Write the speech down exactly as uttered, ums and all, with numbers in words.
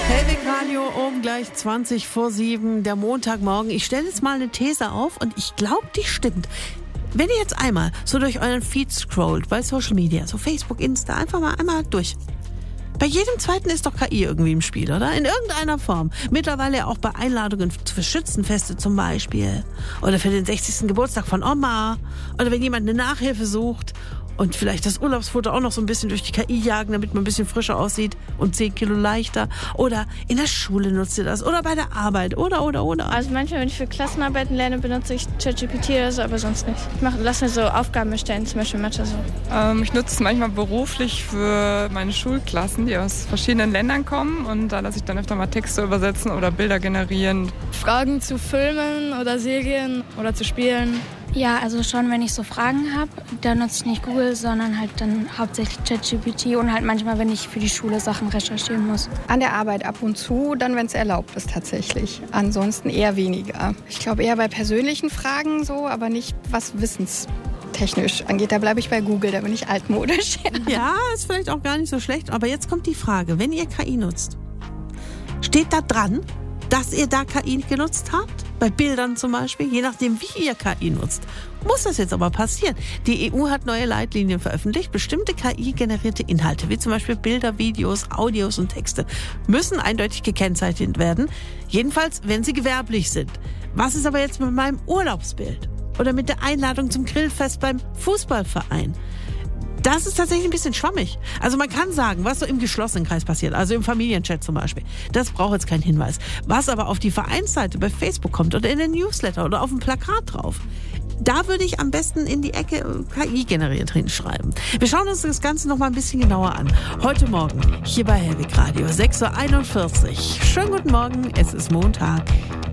Hellwig Radio um gleich zwanzig vor sieben, der Montagmorgen. Ich stelle jetzt mal eine These auf und ich glaube, die stimmt. Wenn ihr jetzt einmal so durch euren Feed scrollt, bei Social Media, so Facebook, Insta, einfach mal einmal durch. Bei jedem zweiten ist doch K I irgendwie im Spiel, oder? In irgendeiner Form. Mittlerweile auch bei Einladungen für Schützenfeste zum Beispiel. Oder für den sechzigsten Geburtstag von Oma. Oder wenn jemand eine Nachhilfe sucht. Und vielleicht das Urlaubsfoto auch noch so ein bisschen durch die K I jagen, damit man ein bisschen frischer aussieht und zehn Kilo leichter. Oder in der Schule nutzt ihr das. Oder bei der Arbeit. Oder, oder, oder. Also manchmal, wenn ich für Klassenarbeiten lerne, benutze ich ChatGPT oder so, aber sonst nicht. Ich mach, lass mir so Aufgaben erstellen, zum Beispiel Mathe so. Ähm, ich nutze es manchmal beruflich für meine Schulklassen, die aus verschiedenen Ländern kommen. Und da lasse ich dann öfter mal Texte übersetzen oder Bilder generieren. Fragen zu Filmen oder Serien oder zu Spielen. Ja, also schon, wenn ich so Fragen habe, dann nutze ich nicht Google, sondern halt dann hauptsächlich ChatGPT und halt manchmal, wenn ich für die Schule Sachen recherchieren muss. An der Arbeit ab und zu, dann wenn es erlaubt ist tatsächlich. Ansonsten eher weniger. Ich glaube eher bei persönlichen Fragen so, aber nicht was wissenstechnisch angeht. Da bleibe ich bei Google, da bin ich altmodisch. Ja, ist vielleicht auch gar nicht so schlecht, aber jetzt kommt die Frage, wenn ihr K I nutzt, steht da dran, dass ihr da K I genutzt habt? Bei Bildern zum Beispiel, je nachdem, wie ihr K I nutzt. Muss das jetzt aber passieren? Die E U hat neue Leitlinien veröffentlicht. Bestimmte K I-generierte Inhalte, wie zum Beispiel Bilder, Videos, Audios und Texte, müssen eindeutig gekennzeichnet werden. Jedenfalls, wenn sie gewerblich sind. Was ist aber jetzt mit meinem Urlaubsbild? Oder mit der Einladung zum Grillfest beim Fußballverein? Das ist tatsächlich ein bisschen schwammig. Also man kann sagen, was so im geschlossenen Kreis passiert, also im Familienchat zum Beispiel, das braucht jetzt keinen Hinweis. Was aber auf die Vereinsseite bei Facebook kommt oder in den Newsletter oder auf dem Plakat drauf, da würde ich am besten in die Ecke K I generiert hinschreiben. Wir schauen uns das Ganze noch mal ein bisschen genauer an. Heute Morgen hier bei Hellwig Radio, sechs Uhr einundvierzig. Schönen guten Morgen, es ist Montag.